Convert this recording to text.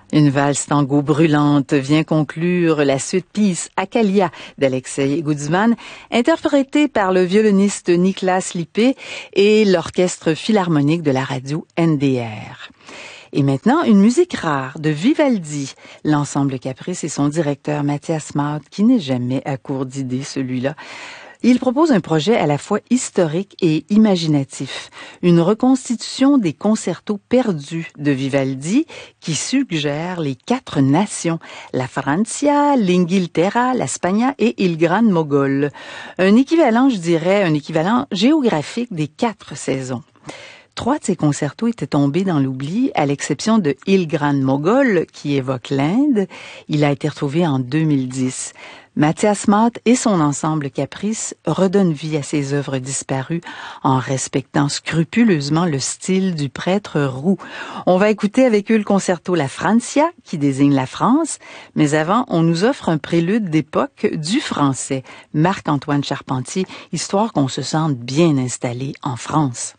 Une valse tango brûlante vient conclure la suite Peace Akalia d'Alexei Goudzman, interprétée par le violoniste Niklas Lippé et l'orchestre philharmonique de la radio NDR. Et maintenant, une musique rare de Vivaldi, l'ensemble Caprice et son directeur Mathias Maut, qui n'est jamais à court d'idées, celui-là. Il propose un projet à la fois historique et imaginatif, une reconstitution des concertos perdus de Vivaldi qui suggère les 4 nations, la Francia, l'Inghilterra, la Spagna et il Gran Mogol. Un équivalent, je dirais, un équivalent géographique des 4 saisons. 3 de ces concertos étaient tombés dans l'oubli, à l'exception de Il Gran Mogol, qui évoque l'Inde. Il a été retrouvé en 2010. Mathias Maut et son ensemble Caprice redonnent vie à ses œuvres disparues en respectant scrupuleusement le style du prêtre roux. On va écouter avec eux le concerto La Francia, qui désigne la France, mais avant, on nous offre un prélude d'époque du français, Marc-Antoine Charpentier, histoire qu'on se sente bien installé en France.